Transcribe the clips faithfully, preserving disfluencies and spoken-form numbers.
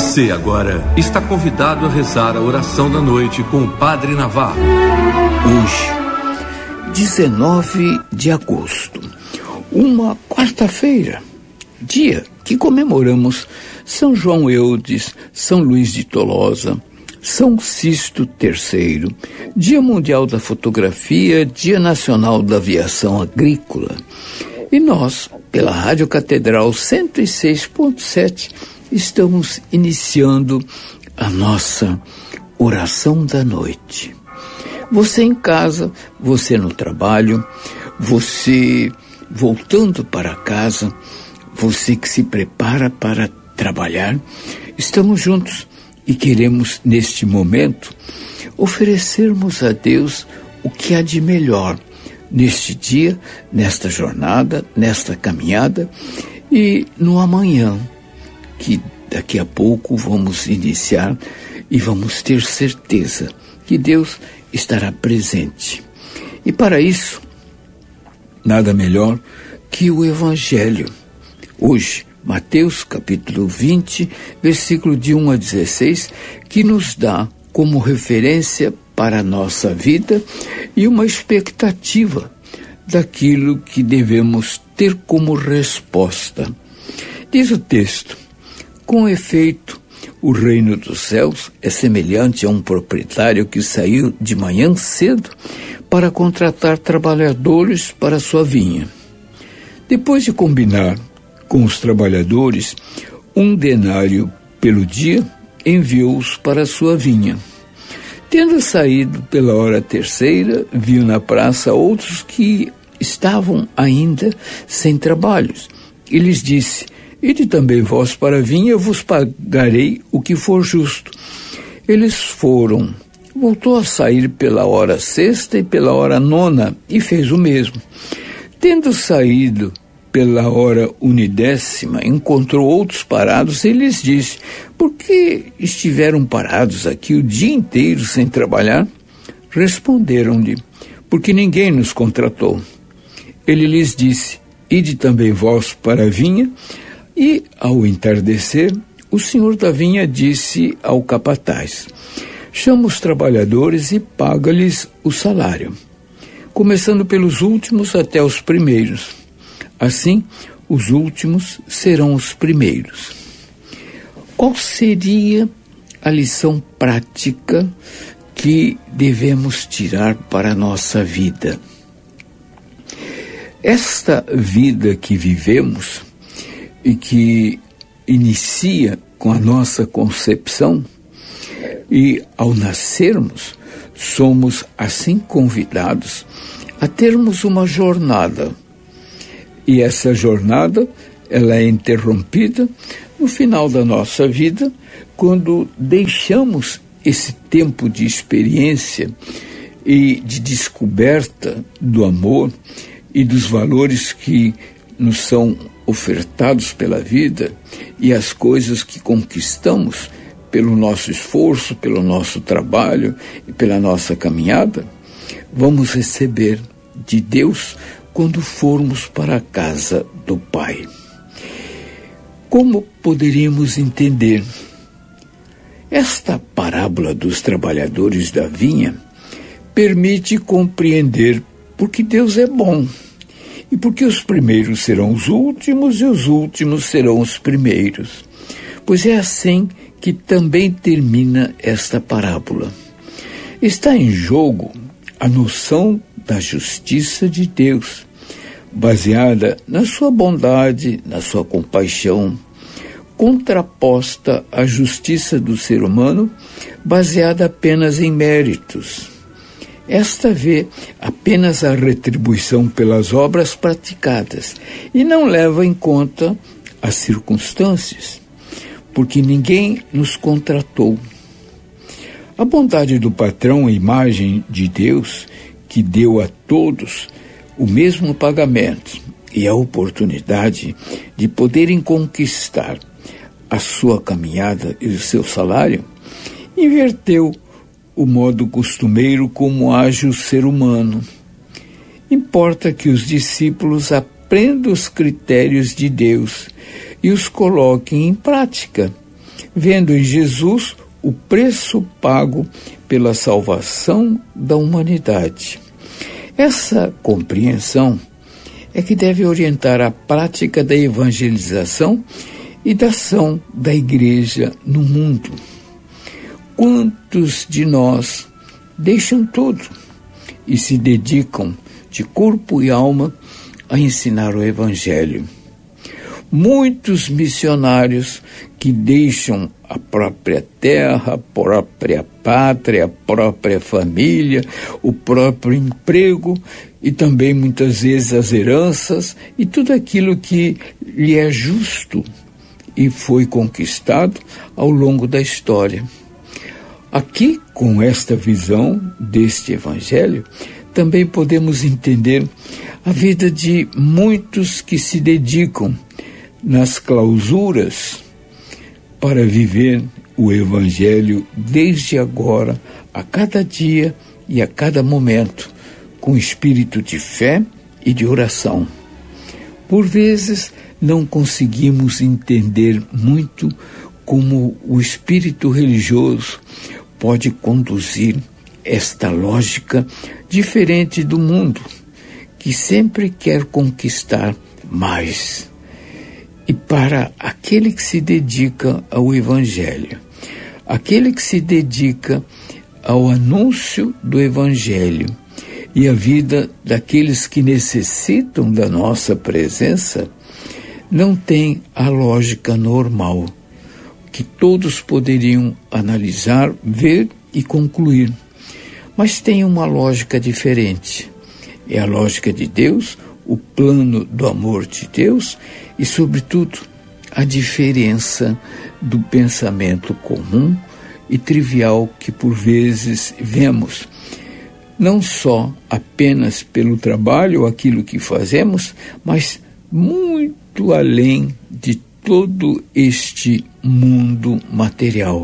Você agora está convidado a rezar a oração da noite com o Padre Navarro. Hoje, dezenove de agosto, uma quarta-feira, dia que comemoramos São João Eudes, São Luís de Tolosa, São Sisto terceiro, Dia Mundial da Fotografia, Dia Nacional da Aviação Agrícola. E nós, pela Rádio Catedral cento e seis ponto sete, estamos iniciando a nossa oração da noite. Você em casa, você no trabalho, você voltando para casa, você que se prepara para trabalhar, estamos juntos e queremos, neste momento, oferecermos a Deus o que há de melhor neste dia, nesta jornada, nesta caminhada e no amanhã, que daqui a pouco vamos iniciar e vamos ter certeza que Deus estará presente. E para isso, nada melhor que o Evangelho. Hoje, Mateus capítulo vinte, versículo de um a dezesseis, que nos dá como referência para a nossa vida e uma expectativa daquilo que devemos ter como resposta. Diz o texto: com efeito, o reino dos céus é semelhante a um proprietário que saiu de manhã cedo para contratar trabalhadores para sua vinha. Depois de combinar com os trabalhadores um denário pelo dia, enviou-os para sua vinha. Tendo saído pela hora terceira, viu na praça outros que estavam ainda sem trabalhos, e lhes disse: ide também vós para a vinha, eu vos pagarei o que for justo. Eles foram. Voltou a sair pela hora sexta e pela hora nona, e fez o mesmo. Tendo saído pela hora unidécima, encontrou outros parados e lhes disse: por que estiveram parados aqui o dia inteiro sem trabalhar? Responderam-lhe: porque ninguém nos contratou. Ele lhes disse: ide também vós para a vinha. E, ao entardecer, o senhor da vinha disse ao capataz: chama os trabalhadores e paga-lhes o salário, começando pelos últimos até os primeiros. Assim, os últimos serão os primeiros. Qual seria a lição prática que devemos tirar para a nossa vida? Esta vida que vivemos e que inicia com a nossa concepção, e ao nascermos, somos assim convidados a termos uma jornada. E essa jornada, ela é interrompida no final da nossa vida, quando deixamos esse tempo de experiência e de descoberta do amor e dos valores que nos são ofertados pela vida e as coisas que conquistamos pelo nosso esforço, pelo nosso trabalho e pela nossa caminhada, vamos receber de Deus quando formos para a casa do Pai. Como poderíamos entender? Esta parábola dos trabalhadores da vinha permite compreender porque Deus é bom. E porque os primeiros serão os últimos e os últimos serão os primeiros. Pois é assim que também termina esta parábola. Está em jogo a noção da justiça de Deus, baseada na sua bondade, na sua compaixão, contraposta à justiça do ser humano, baseada apenas em méritos. Esta vê apenas a retribuição pelas obras praticadas e não leva em conta as circunstâncias, porque ninguém nos contratou. A bondade do patrão é a imagem de Deus, que deu a todos o mesmo pagamento e a oportunidade de poderem conquistar a sua caminhada e o seu salário, inverteu o modo costumeiro como age o ser humano. Importa que os discípulos aprendam os critérios de Deus e os coloquem em prática, vendo em Jesus o preço pago pela salvação da humanidade. Essa compreensão é que deve orientar a prática da evangelização e da ação da Igreja no mundo. Quantos de nós deixam tudo e se dedicam de corpo e alma a ensinar o Evangelho? Muitos missionários que deixam a própria terra, a própria pátria, a própria família, o próprio emprego e também muitas vezes as heranças e tudo aquilo que lhe é justo e foi conquistado ao longo da história. Aqui, com esta visão deste Evangelho, também podemos entender a vida de muitos que se dedicam nas clausuras para viver o Evangelho desde agora, a cada dia e a cada momento, com espírito de fé e de oração. Por vezes, não conseguimos entender muito como o espírito religioso pode conduzir esta lógica diferente do mundo, que sempre quer conquistar mais. E para aquele que se dedica ao Evangelho, aquele que se dedica ao anúncio do Evangelho e à vida daqueles que necessitam da nossa presença, não tem a lógica normal, que todos poderiam analisar, ver e concluir. Mas tem uma lógica diferente. É a lógica de Deus, o plano do amor de Deus e, sobretudo, a diferença do pensamento comum e trivial que, por vezes, vemos, não só apenas pelo trabalho ou aquilo que fazemos, mas muito além de todo este mundo material.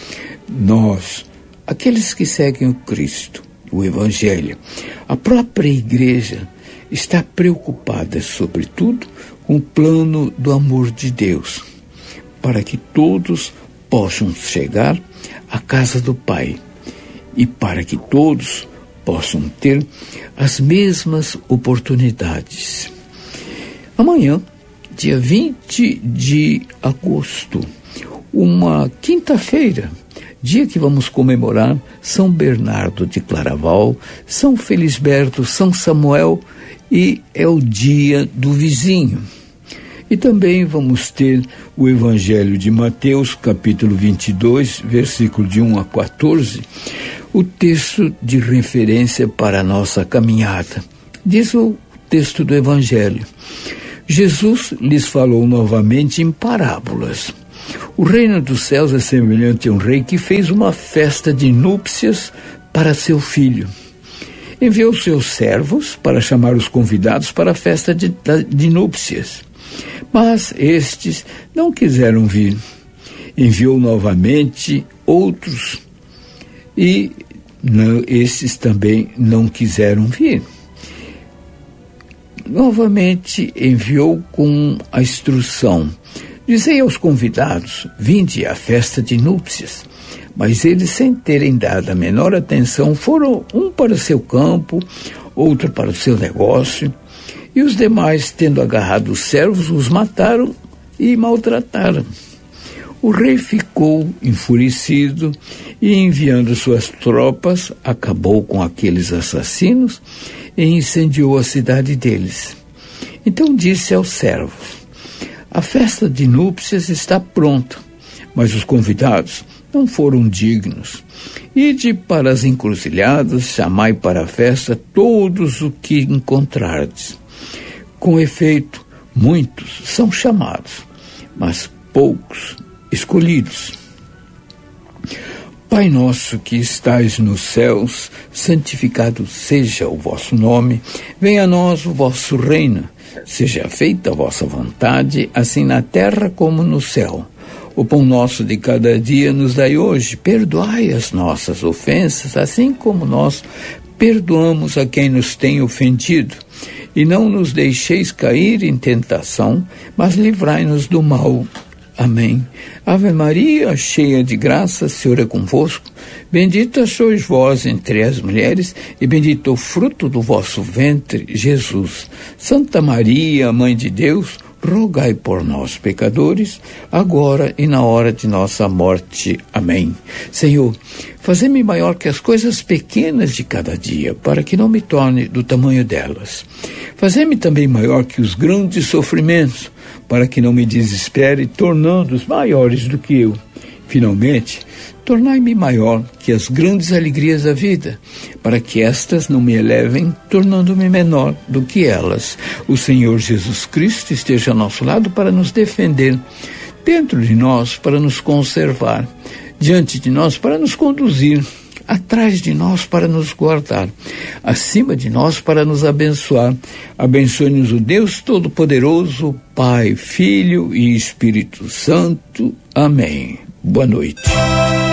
Nós, aqueles que seguem o Cristo, o Evangelho, a própria Igreja está preocupada, sobretudo, com o plano do amor de Deus, para que todos possam chegar à casa do Pai e para que todos possam ter as mesmas oportunidades. Amanhã, dia vinte de agosto, uma quinta-feira, dia que vamos comemorar São Bernardo de Claraval, São Felisberto, São Samuel, e é o dia do vizinho. E também vamos ter o Evangelho de Mateus, capítulo vinte e dois, versículo de um a quatorze, o texto de referência para a nossa caminhada. Diz o texto do Evangelho: Jesus lhes falou novamente em parábolas. O reino dos céus é semelhante a um rei que fez uma festa de núpcias para seu filho. Enviou seus servos para chamar os convidados para a festa de, de núpcias. Mas estes não quiseram vir. Enviou novamente outros e não, esses também não quiseram vir. Novamente enviou com a instrução: dizei aos convidados, vinde à festa de núpcias. Mas eles, sem terem dado a menor atenção, foram um para o seu campo, outro para o seu negócio, e os demais, tendo agarrado os servos, os mataram e maltrataram. O rei ficou enfurecido e, enviando suas tropas, acabou com aqueles assassinos e incendiou a cidade deles. Então disse aos servos: a festa de núpcias está pronta, mas os convidados não foram dignos. Ide para as encruzilhadas, chamai para a festa todos os que encontrardes. Com efeito, muitos são chamados, mas poucos escolhidos. Pai nosso que estais nos céus, santificado seja o vosso nome, venha a nós o vosso reino, seja feita a vossa vontade, assim na terra como no céu. O pão nosso de cada dia nos dai hoje, perdoai as nossas ofensas, assim como nós perdoamos a quem nos tem ofendido. E não nos deixeis cair em tentação, mas livrai-nos do mal. Amém. Ave Maria, cheia de graça, o Senhor é convosco. Bendita sois vós entre as mulheres, e bendito o fruto do vosso ventre, Jesus. Santa Maria, Mãe de Deus, rogai por nós, pecadores, agora e na hora de nossa morte. Amém. Senhor, fazei-me maior que as coisas pequenas de cada dia, para que não me torne do tamanho delas. Fazei-me também maior que os grandes sofrimentos, para que não me desespere, tornando-os maiores do que eu. Finalmente, tornai-me maior que as grandes alegrias da vida, para que estas não me elevem, tornando-me menor do que elas. O Senhor Jesus Cristo esteja ao nosso lado para nos defender, dentro de nós para nos conservar, diante de nós para nos conduzir, atrás de nós para nos guardar, acima de nós para nos abençoar. Abençoe-nos o Deus Todo-Poderoso, Pai, Filho e Espírito Santo. Amém. Boa noite.